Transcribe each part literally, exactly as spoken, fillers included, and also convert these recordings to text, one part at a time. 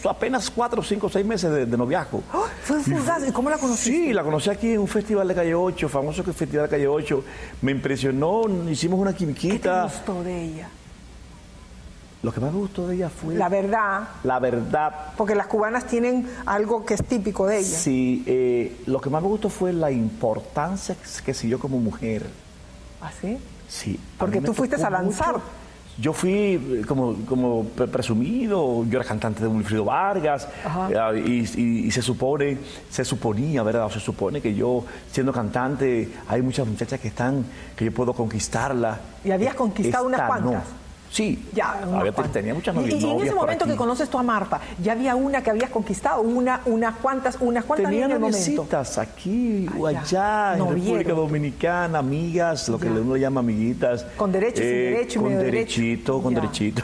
apenas cuatro, cinco, seis meses de, de noviazgo. Oh, fue fugaz. ¿Y cómo la conociste? Sí, la conocí aquí en un festival de Calle ocho, famoso Festival de Calle ocho. Me impresionó, hicimos una quimiquita. ¿Qué te gustó de ella? Lo que más me gustó de ella fue... La verdad. La verdad. Porque las cubanas tienen algo que es típico de ella. Sí, eh, lo que más me gustó fue la importancia que siguió como mujer. ¿Ah, sí? Sí. Porque tú fuiste a lanzar. Mucho. Yo fui como, como presumido, yo era cantante de Wilfrido Vargas, eh, y, y, y se supone, se suponía, ¿verdad? O se supone que yo, siendo cantante, hay muchas muchachas que están, que yo puedo conquistarlas. ¿Y habías conquistado Esta, unas cuantas? No. Sí, ya, había, tenía muchas novias. Y, y en ese momento que conoces tú a Marta, ¿ya había una que habías conquistado? Una, unas cuantas, unas cuantas tenía en el momento. Aquí o allá, allá en República Dominicana, amigas, lo que ya. uno le llama amiguitas. Con derecho, eh, sin derecho, con medio derechito, derecho. con ya. derechito.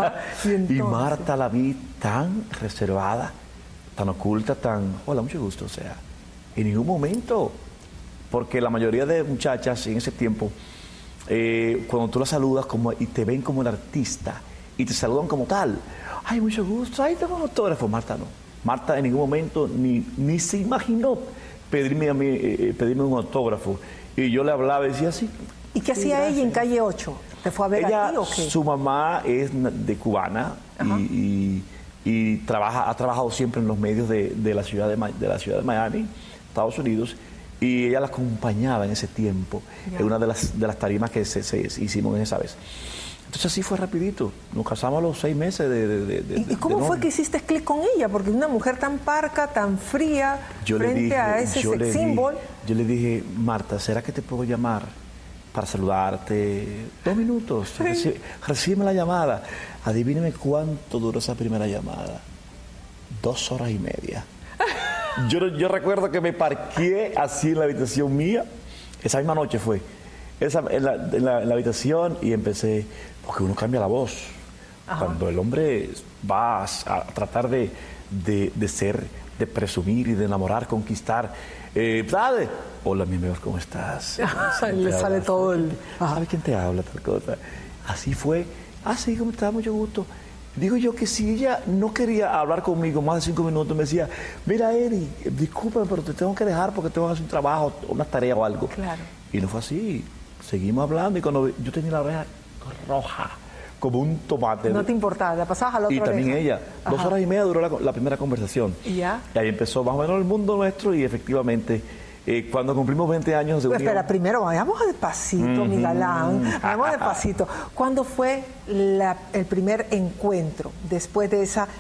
Y, y Marta la vi tan reservada, tan oculta, tan, hola, mucho gusto, o sea, en ningún momento, porque la mayoría de muchachas en ese tiempo, Eh, cuando tú la saludas como, y te ven como el artista y te saludan como tal, ay, mucho gusto, ay, tengo un autógrafo. Marta no. Marta en ningún momento ni, ni se imaginó pedirme, a mí, eh, pedirme un autógrafo. Y yo le hablaba y decía así. ¿Y qué hacía ella en Calle ocho? ¿Te fue a ver ella, a ti o qué? Su mamá es de cubana y, y, y trabaja, ha trabajado siempre en los medios de, de, la ciudad de, de la ciudad de Miami, Estados Unidos. Y ella la acompañaba en ese tiempo, ya. en una de las, de las tarimas que se, se hicimos en esa vez. Entonces así fue rapidito, nos casamos a los seis meses de... de, de ¿Y, y cómo de fue que hiciste clic con ella? Porque una mujer tan parca, tan fría, yo frente dije, a ese sex symbol. Yo le dije, Marta, ¿será que te puedo llamar para saludarte? Dos minutos, sí. Reci recíbeme la llamada. Adivíneme cuánto duró esa primera llamada. Dos horas y media. Yo, yo recuerdo que me parqué así en la habitación mía, esa misma noche fue, esa, en, la, en, la, en la habitación y empecé, porque uno cambia la voz. Ajá. Cuando el hombre va a, a tratar de, de, de ser, de presumir y de enamorar, conquistar, eh, ¿sabes? Hola, mi amor, ¿cómo estás? Le sale todo el... ¿Sabes quién te habla? Tal cosa. Así fue, así como estaba, mucho gusto. Digo yo que si ella no quería hablar conmigo más de cinco minutos, me decía, mira, Eri, discúlpame, pero te tengo que dejar porque tengo que hacer un trabajo, una tarea o algo. Claro. Y no fue así. Seguimos hablando y cuando yo tenía la oreja roja, como un tomate. No te importaba, la pasabas a la otra Y también oreja. ella. Ajá. Dos horas y media duró la, la primera conversación. ¿Y ya? Y ahí empezó más o menos el mundo nuestro y efectivamente... Eh, cuando cumplimos veinte años de unión... Espera, primero vayamos despacito, uh-huh. mi galán, vayamos despacito. ¿Cuándo fue la, el primer encuentro después de esa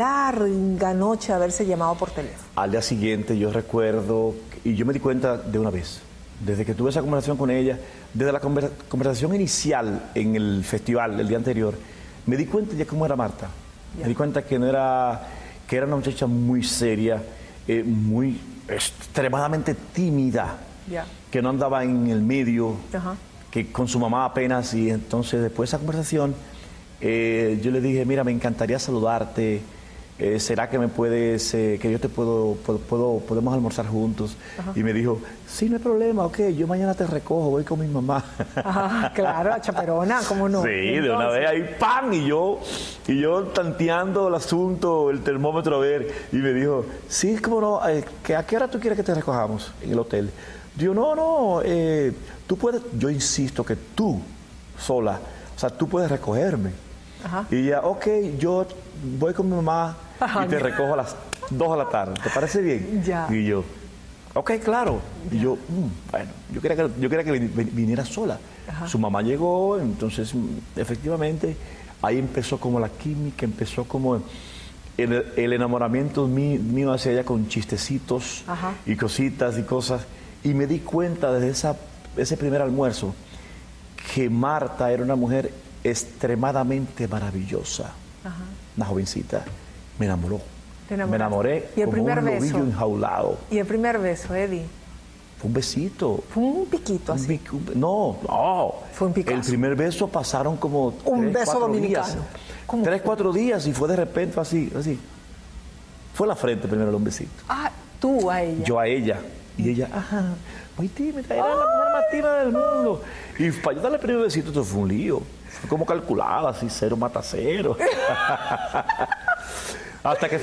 larga noche de haberse llamado por teléfono? Al día siguiente yo recuerdo, y yo me di cuenta de una vez, desde que tuve esa conversación con ella, desde la conversa, conversación inicial en el festival el día anterior, me di cuenta ya cómo era Marta. Ya. Me di cuenta que no era, que era una muchacha muy seria, eh, muy... extremadamente tímida, yeah. que no andaba en el medio, uh-huh. que con su mamá apenas, y entonces después de esa conversación eh, yo le dije, mira, me encantaría saludarte, eh, ¿será que me puedes, eh, que yo te puedo, puedo, puedo podemos almorzar juntos? Uh-huh. Y me dijo, sí, no hay problema, ok, yo mañana te recojo, voy con mi mamá. Ajá, claro, chaperona, ¿cómo no? Sí, de una vez ahí, ¡pam! Y yo, y yo tanteando el asunto, el termómetro a ver, y me dijo, sí, cómo no, eh, ¿a qué hora tú quieres que te recojamos en el hotel? Digo, no, no, eh, tú puedes, yo insisto que tú, sola, o sea, tú puedes recogerme. Ajá. Y ella, ok, yo voy con mi mamá, ajá, y te recojo a las dos de la tarde, ¿te parece bien? Ya. Y yo, ok, claro. Ya. Y yo, mm, bueno, yo quería que, yo quería que viniera sola. Ajá. Su mamá llegó, entonces, efectivamente, ahí empezó como la química, empezó como el, el enamoramiento mío, mío hacia ella con chistecitos, ajá, y cositas y cosas. Y me di cuenta desde esa, ese primer almuerzo que Marta era una mujer extremadamente maravillosa. Ajá. Una jovencita. Me enamoró. Me enamoré ¿Y el como primer un beso? novillo enjaulado. ¿Y el primer beso, Eddie? Fue un besito. Fue un piquito así. Un pico, no, no. Fue un picazo. El primer beso pasaron como un tres, beso dominicano. Días. Tres, cuatro días y fue de repente así, así. Fue la frente primero un besito. Ah, tú a ella. Yo a ella. Y ella, ajá, muy tímida, era la mujer más tímida del mundo. Y para yo darle el primer besito, eso fue un lío. Fue como calculada, así, cero mata cero. Hasta que